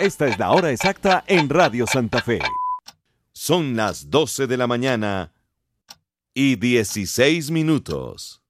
Esta es la hora exacta en Radio Santa Fe. Son las 12 de la mañana y 16 minutos.